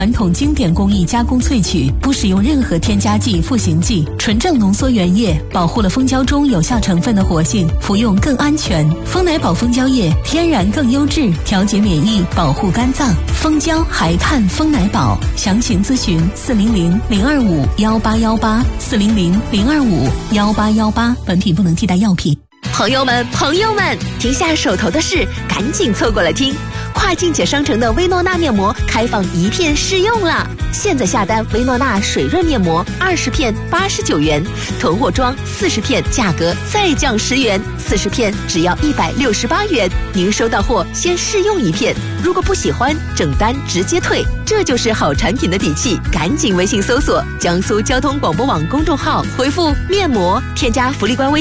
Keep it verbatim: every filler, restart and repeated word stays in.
传统经典工艺加工萃取，不使用任何添加剂、赋形剂，纯正浓缩原液，保护了蜂胶中有效成分的活性，服用更安全。蜂奶宝蜂胶液天然更优质，调节免疫，保护肝脏。蜂胶还看蜂奶宝，详情咨询四零零零二五幺八幺八四零零零二五幺八幺八。本品不能替代药品。 朋友们，朋友们，停下手头的事，赶紧凑过来听。跨境且商城的薇诺娜面膜开放一片试用啦！现在下单薇诺娜水润面膜二十片八十九元，囤货装四十片价格再降十元，四十片只要一百六十八元。您收到货先试用一片，如果不喜欢，整单直接退。这就是好产品的底气，赶紧微信搜索江苏交通广播网公众号，回复面膜，添加福利官微。